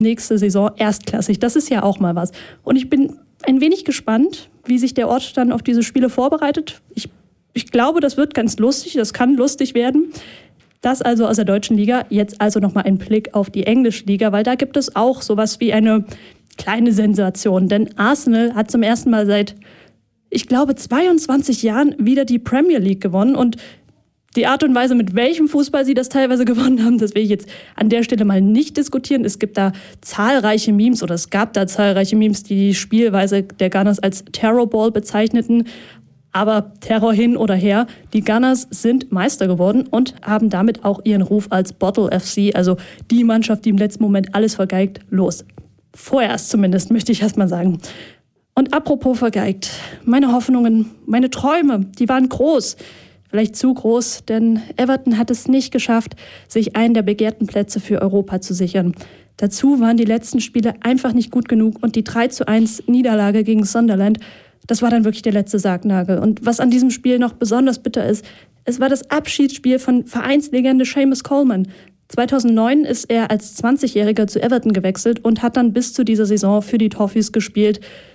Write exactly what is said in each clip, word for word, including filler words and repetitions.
nächste Saison erstklassig. Das ist ja auch mal was. Und ich bin ein wenig gespannt, wie sich der Ort dann auf diese Spiele vorbereitet. Ich, ich glaube, das wird ganz lustig, das kann lustig werden. Das also aus der deutschen Liga. Jetzt also nochmal ein Blick auf die englische Liga, weil da gibt es auch sowas wie eine kleine Sensation. Denn Arsenal hat zum ersten Mal seit, ich glaube, zweiundzwanzig Jahren wieder die Premier League gewonnen. Und die Art und Weise, mit welchem Fußball sie das teilweise gewonnen haben, das will ich jetzt an der Stelle mal nicht diskutieren. Es gibt da zahlreiche Memes oder es gab da zahlreiche Memes, die die Spielweise der Gunners als Terrorball bezeichneten. Aber Terror hin oder her, die Gunners sind Meister geworden und haben damit auch ihren Ruf als Bottle F C, also die Mannschaft, die im letzten Moment alles vergeigt, los. Vorerst zumindest, möchte ich erst mal sagen. Und apropos vergeigt, meine Hoffnungen, meine Träume, die waren groß. Vielleicht zu groß, denn Everton hat es nicht geschafft, sich einen der begehrten Plätze für Europa zu sichern. Dazu waren die letzten Spiele einfach nicht gut genug und die drei zu eins Niederlage gegen Sunderland, das war dann wirklich der letzte Sargnagel. Und was an diesem Spiel noch besonders bitter ist, es war das Abschiedsspiel von Vereinslegende Seamus Coleman. zweitausendneun ist er als zwanzigjähriger zu Everton gewechselt und hat dann bis zu dieser Saison für die Toffees gespielt.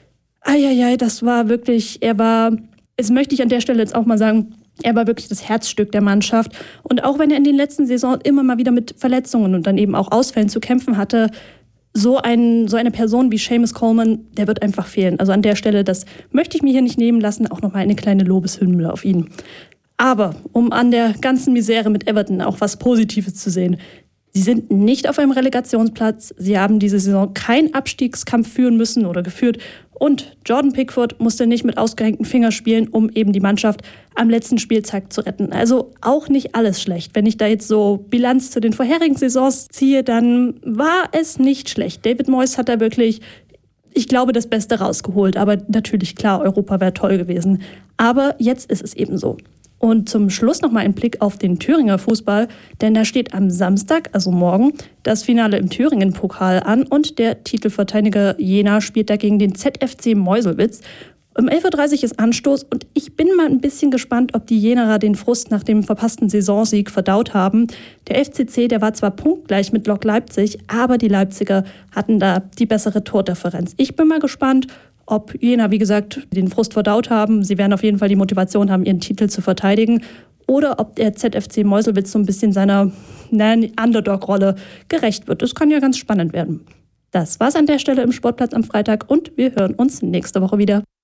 Eieiei, das war wirklich, er war, das möchte ich an der Stelle jetzt auch mal sagen, er war wirklich das Herzstück der Mannschaft. Und auch wenn er in den letzten Saisons immer mal wieder mit Verletzungen und dann eben auch Ausfällen zu kämpfen hatte, so, ein, so eine Person wie Seamus Coleman, der wird einfach fehlen. Also an der Stelle, das möchte ich mir hier nicht nehmen lassen, auch nochmal eine kleine Lobeshymne auf ihn. Aber um an der ganzen Misere mit Everton auch was Positives zu sehen. Sie sind nicht auf einem Relegationsplatz. Sie haben diese Saison keinen Abstiegskampf führen müssen oder geführt. Und Jordan Pickford musste nicht mit ausgehängten Fingern spielen, um eben die Mannschaft am letzten Spieltag zu retten. Also auch nicht alles schlecht. Wenn ich da jetzt so Bilanz zu den vorherigen Saisons ziehe, dann war es nicht schlecht. David Moyes hat da wirklich, ich glaube, das Beste rausgeholt. Aber natürlich, klar, Europa wäre toll gewesen. Aber jetzt ist es eben so. Und zum Schluss nochmal ein Blick auf den Thüringer Fußball, denn da steht am Samstag, also morgen, das Finale im Thüringen-Pokal an und der Titelverteidiger Jena spielt dagegen den Z F C Meuselwitz. Um elf Uhr dreißig ist Anstoß und ich bin mal ein bisschen gespannt, ob die Jenerer den Frust nach dem verpassten Saisonsieg verdaut haben. Der F C C, der war zwar punktgleich mit Lok Leipzig, aber die Leipziger hatten da die bessere Tordifferenz. Ich bin mal gespannt, ob Jena, wie gesagt, den Frust verdaut haben. Sie werden auf jeden Fall die Motivation haben, ihren Titel zu verteidigen. Oder ob der Z F C Meuselwitz so ein bisschen seiner Underdog-Rolle gerecht wird. Das kann ja ganz spannend werden. Das war's an der Stelle im Sportplatz am Freitag und wir hören uns nächste Woche wieder.